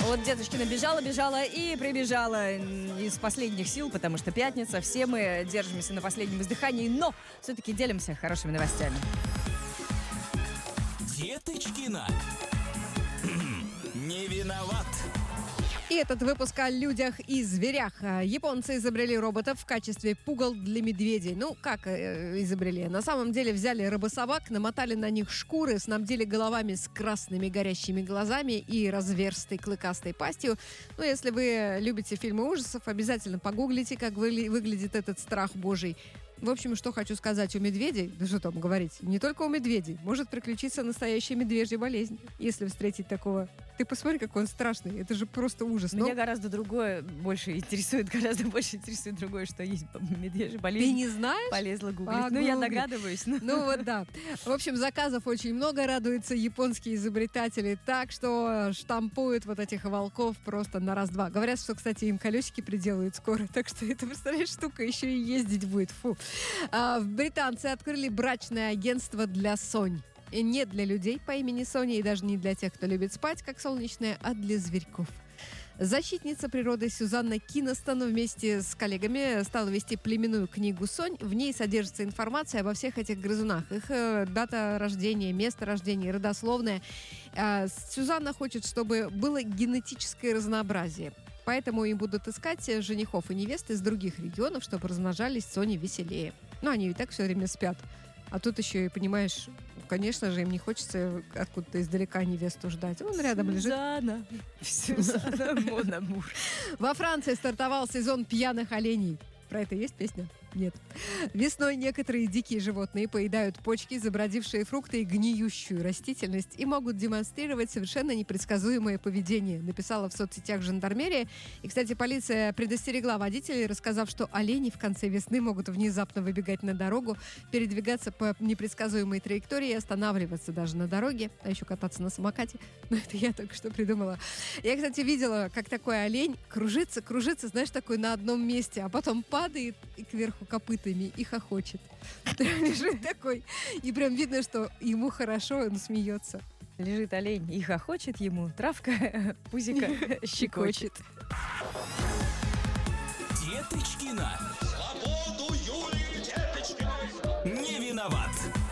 Вот Деточкина бежала и прибежала из последних сил, потому что пятница, все мы держимся на последнем издыхании, но все-таки делимся хорошими новостями. Деточкина. Не виноват. И этот выпуск о людях и зверях. Японцы изобрели роботов в качестве пугал для медведей. Ну, как изобрели? На самом деле взяли рыбособак, намотали на них шкуры, снабдили головами с красными горящими глазами и разверстой клыкастой пастью. Ну, если вы любите фильмы ужасов, обязательно погуглите, как выглядит этот страх божий. В общем, что хочу сказать, у медведей, да что там говорить, не только у медведей, может приключиться настоящая медвежья болезнь, если встретить такого. Ты посмотри, какой он страшный, это же просто ужас. Меня гораздо больше интересует другое, что есть медвежья болезнь. Ты не знаешь? Полезла гуглить. Я догадываюсь. Ну вот да. В общем, заказов очень много, радуются японские изобретатели, так что штампуют вот этих волков просто на раз-два. Говорят, что, кстати, им колесики приделают скоро, так что это, представляешь, штука еще и ездить будет. Фу. Британцы открыли брачное агентство для сонь. И не для людей по имени Соня, и даже не для тех, кто любит спать, как солнечная, а для зверьков. Защитница природы Сюзанна Киностон вместе с коллегами стала вести племенную книгу «Сонь». В ней содержится информация обо всех этих грызунах. Их дата рождения, место рождения, родословная. Сюзанна хочет, чтобы было генетическое разнообразие. Поэтому им будут искать женихов и невест из других регионов, чтобы размножались сони веселее. Ну, они и так все время спят. А тут еще и, понимаешь, конечно же, им не хочется откуда-то издалека невесту ждать. Он рядом лежит. Сюзанна Мон Амур. Во Франции стартовал сезон пьяных оленей. Про это есть песня? Нет. Весной некоторые дикие животные поедают почки, забродившие фрукты и гниющую растительность и могут демонстрировать совершенно непредсказуемое поведение, написала в соцсетях жандармерия. И, кстати, полиция предостерегла водителей, рассказав, что олени в конце весны могут внезапно выбегать на дорогу, передвигаться по непредсказуемой траектории и останавливаться даже на дороге, а еще кататься на самокате. Но это я только что придумала. Я, кстати, видела, как такой олень кружится, знаешь, такой на одном месте, а потом падает и кверху копытами и хохочет. Лежит такой. И прям видно, что ему хорошо, он смеется. Лежит олень и хохочет ему. Травка пузика щекочет. Деточкина. Свободу Юлии Деточкиной. Не виноват.